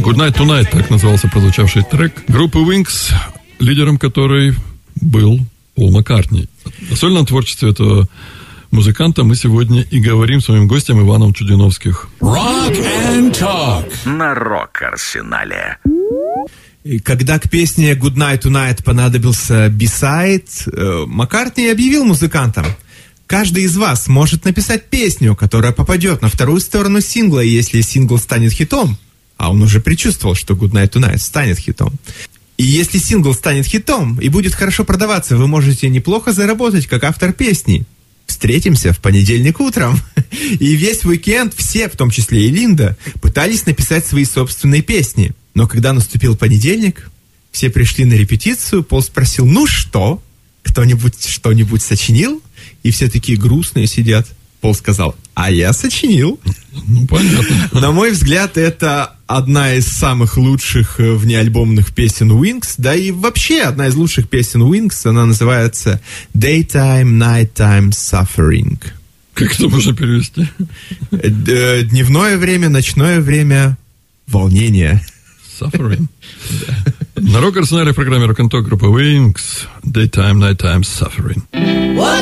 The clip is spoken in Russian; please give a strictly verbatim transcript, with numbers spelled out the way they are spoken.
Good Night Tonight, так назывался прозвучавший трек группы Wings, лидером которой был Пол Маккартни. О сольном творчестве этого музыканта мы сегодня и говорим с моим гостем Иваном Чудиновских. Rock and Talk на Рок-Арсенале. И когда к песне Good Night Tonight понадобился B-сайд, Маккартни объявил музыкантам: каждый из вас может написать песню, которая попадет на вторую сторону сингла, и если сингл станет хитом, а он уже предчувствовал, что Good Night Tonight станет хитом, и если сингл станет хитом и будет хорошо продаваться, вы можете неплохо заработать как автор песни. Встретимся в понедельник утром. И весь уикенд все, в том числе и Линда, пытались написать свои собственные песни. Но когда наступил понедельник, все пришли на репетицию, Пол спросил: ну что, кто-нибудь что-нибудь сочинил? И все такие грустные сидят. Пол сказал: а я сочинил. Ну, понятно. На мой взгляд, это одна из самых лучших внеальбомных песен Wings, да и вообще одна из лучших песен Wings. Она называется Daytime, Nighttime, Suffering. Как это можно перевести? Дневное время, ночное время, волнение. Suffering. На Рок-Арсенале в программе Rock and Talk группы Wings Daytime, Nighttime, Suffering.